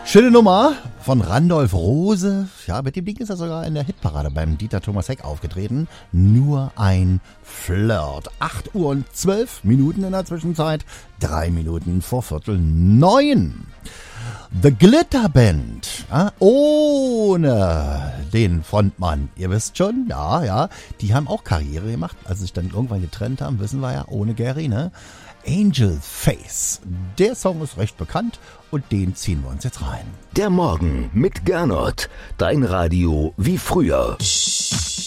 Schöne Nummer von Randolph Rose. Ja, mit dem Ding ist er sogar in der Hitparade beim Dieter Thomas Heck aufgetreten. Nur ein Flirt. 8 Uhr und 12 Minuten in der Zwischenzeit. 3 Minuten vor 8:45. The Glitter Band. Ohne den Frontmann. Ihr wisst schon, ja. Die haben auch Karriere gemacht. Als sie sich dann irgendwann getrennt haben, wissen wir ja, ohne Gary, ne? Angel Face. Der Song ist recht bekannt und den ziehen wir uns jetzt rein. Der Morgen mit Gernot. Dein Radio wie früher.